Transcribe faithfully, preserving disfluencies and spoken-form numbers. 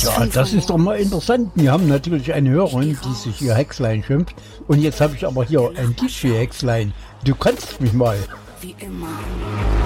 Ja, das ist doch mal interessant. Wir haben natürlich eine Hörerin, die sich hier Hexlein schimpft. Und jetzt habe ich aber hier ein D J Hexlein. Du kannst mich mal. Wie immer.